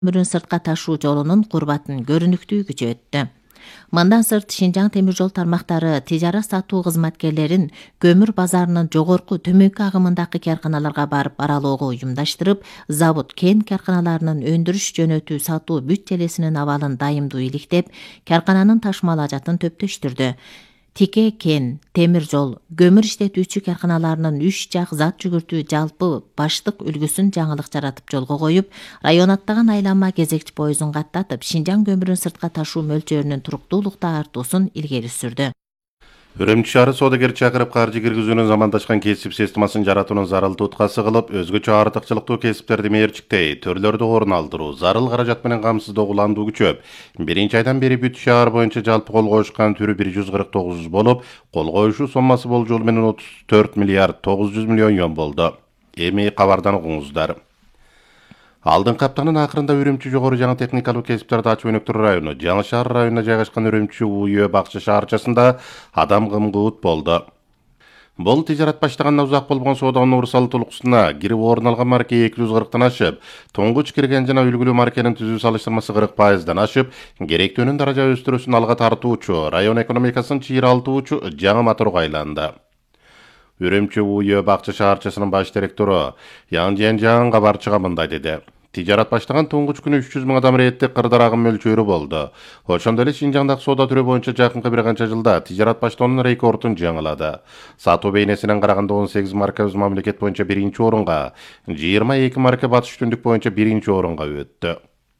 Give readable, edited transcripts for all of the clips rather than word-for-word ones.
көмүрүн сыртка ташуу жолунун курбатын көрүнүктүү күчөттү. Мындан сырт Шинжаң темир жол тармактары тижара сатуу кызматкерлерин көмүр базарынын жогорку төмөнкү агымындагы карканаларга барып аралоого уюмдаштырып, завод кен карканаларынын өндүрүш жөнөтүү сатуу бүт желесинин абалын дайымдуу иликтеп, каркананын ташмалажатын төптөштүрдү. Тике кен, темир жол, көмүр иштетүүчү карканаларынын 3 жак зат жүгүртүү жалпы баштык үлгүсүн жаңылык жаратып жолго коюп, район аттаган айланма кезекчи поездун каттатып, Шинжаң көмүрүн сыртка ташуу мөлчөрүнүн туруктуулукта артуусун илгери сүрдү. Үрümчи шаары соодагер чакырып каржы киргизүүнүн замандашкан кесип системасын жаратуунун зарыл туткасы кылып, өзгөчө артыкчылыктуу кесиптерди мээрчиктей, төрлөрдү орун алдыруу, зарыл каражат менен камсыздоо уландуу күчөп, 1-айдан бери бүт шаар боюнча жалпы кол коюшкан түрү 149 болуп, кол коюшуу соммасы болжол менен 34 миллиард 900 миллион юан болду. Эми кабардан угуңуздар. Алдыңкы аптанын акырында Үрümчи жогору жаңы техникалык кесиптерди ачуу өнөктөр району, Жаңы шаар районуна жайгашкан Үрümчи УЮ бакчы шаарчасында адам кымгуут болду. Бул тижарат баштагандан узак болгон соодонун урсал толукусуна кирип орун алган марке 240-тан ашып, туңгуч кирген жана үлгүлүү маркенин түзүү салыштырмасы 40%дан ашып, керектөөнүн даража өстүрүүсүн алга тартуучу, район экономикасын чыйралтуучу жаңы моторго айланды. Үрümчи УЮ бакчы шаарчасынын баш директору Яңжен Жаң кабарчыга мындай деди. Тижарат баштаган туңгуч күнү 300 миң адам реттик кырдар агым мөлчөрү болду. Ошондой эле Шинжаңдагы соода түрү боюнча жакынкы бир канча жылда тижарат баштоонун рекордун жаңылады. Сатуу бейнесинен караганда 18 марка өз мамлекет боюнча 1-орунга, 22 марка батыш түндүк боюнча 1-орунга өттү.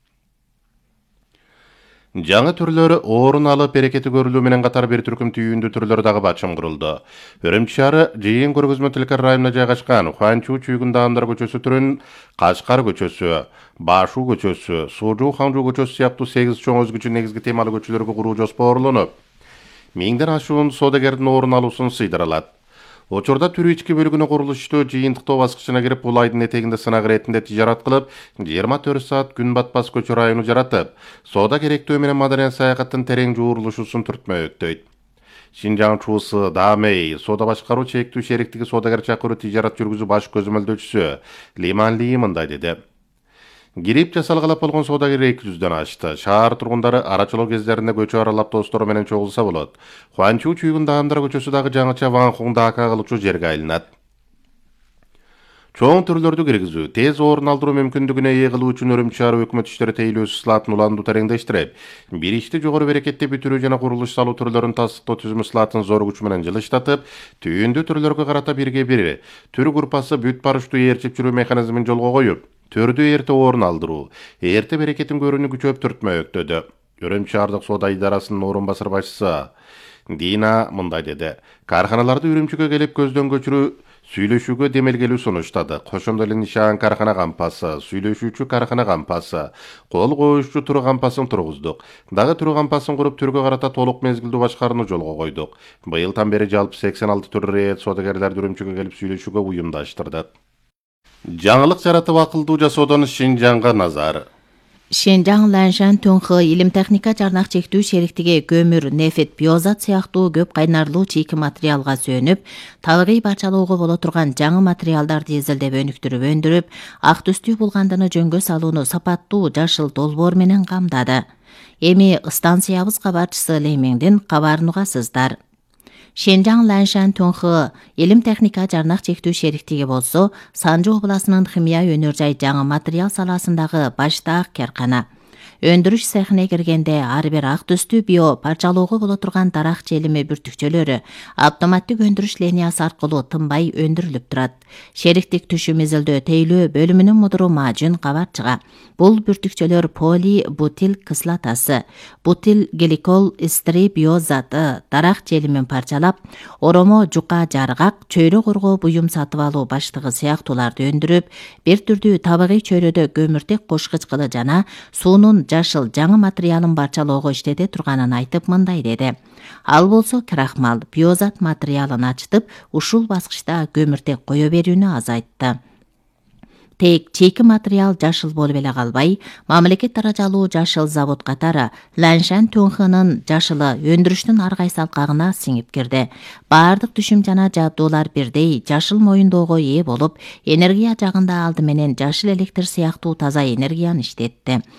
Жаңы түрлөрү орун алып берекети көрүлүү менен катар бир түркүм түйүндүү түрлөр дагы бачым курулду. Үрümчи шаары жыйын көргөзмө тилкер районуна жайгашкан Хуанчу Чүйгүн даамдар көчөсү түрүн Качкар көчөсү, Башу көчөсү, Сужу Хаңжу көчөсү сыяктуу 8 чоң өзгөчө негизги темалуу көчөлөргө куруу жоспорлонуп, 1000ден ашуун соодагердин орун алуусун сыйдыралат. Учурда түрү ички бөлүгүнө курулуш иштөө жыйынтыктоо баскычына кирип, бул айдын этегинде сынак иретинде тижарат кылып, 24 саат күн батпас көчө району жаратып, соода керектөө менен маданият саякаттын терең жуурулушуусун түртмөктөйт. Шинжаң чуусу Дамей соода башкаруу чектүү шериктиги соодагер чакыруу тижарат жүргүзүү баш көзөмөлдөөчүсү Лиман Ли мындай деди. Кирип жасалгалап болгон соодагер 200дөн ашты. Шаар тургундары арачылоо кездеринде көчө аралап достору менен чогулса болот. Хуанчу Чүйгүн даамдар көчөсү дагы жаңыча Ванхуң дака кылчу жерге айланат. Чоң түрлөрдү киргизүү, тез орун алдыруу мүмкүндүгүнө ээ кылуу үчүн Үрümчи шаары өкмөт иштери тейлөөсү слатын уландуу тереңдештирип, бир ишти жогору берекетти бүтүрүү жана курулуш салуу түрлөрүн тастыктоо түзүмү слатын зор күч менен жылыштатып, түйүндүү түрлөргө карата бирге бир түр группасы бүт барыштуу ээрчип жүрүү механизмин жолго коюп, төрдү эрте орун алдыруу, эрте берекетин көрүүнү күчөп түртмөктөдү. Үрümчи шаардык соода идарасынын орун басар башчысы Дина мындай деди. Карханаларды Үрümчүгө келип көздөн көчүрүү сүйлөшүүгө демелгелүү сунуштады. Ошондой эле нишан кархана кампасы, сүйлөшүүчү кархана кампасы, кол коюшчу туру кампасын тургуздук. Дагы туру кампасын куруп, түргө карата толук мезгилдүү башкарууну жолго койдук. Быйылдан бери жалпы 86 түрлүү рейд соодагерлерди Үрümчүгө келип сүйлөшүүгө уюмдаштырдык. Жаңылык жаратып акылдуу жасоодон Шинжаңга назар. Шинжаң Ланшан Тунхы илим техника жарнак чектүү шериктиги көмүр, нефт, биозат сыяктуу көп кайнарлуу чийки материалга сүйөнүп, табигый барчалоого боло турган жаңы материалдарды изилдеп өнүктүрүп өндүрүп, ак түстүү булгандыны жөнгө салууну сапаттуу жашыл долбоор менен камдады. Эми станциябыз кабарчысы Леймиңдин кабарын угасыздар. Шинжаң Ланшан Тунхы илим техника жарнак чектүү шериктиги болсо, Санжу областынын химия өнөр жай жаңы материал саласындагы баштаак каркана. Өндүрүш цехине киргенде ар бир ак түстүү био парчалоого боло турган дарак желими бүртүкчөлөрү автоматтык өндүрүш линиясы аркылуу тынбай өндүрүлүп турат. Шериктик түшүм изилдөө тейлөө бөлүмүнүн мудуру Мажун кабарчыга. Бул бүртүкчөлөр поли бутил кислотасы, бутил гликол эстери биозаты дарак желимин парчалап, оромо жука жаргак, чөйрө коргоо буюм сатып алуу баштыгы сыяктууларды өндүрүп, бир түрдүү табигый чөйрөдө көмүртек кошкуч кылы жана суунун жашыл жаңы материалын барчалоого иштете турганын айтып мындай деди. Ал болсо крахмал, биозат материалын ачытып, ушул баскычта көмүртек кое берүүнү азайтты. Тек чейки материал жашыл болуп эле калбай, мамлекет даражалуу жашыл завод катары Ланшан Тунхынын жашылы өндүрүштүн ар кайсы алкагына сиңип кирди. Баардык түшүм жана жабдуулар бирдей жашыл моюндоого ээ болуп, энергия жагында алды менен жашыл электр сыяктуу таза энергияны иштетти.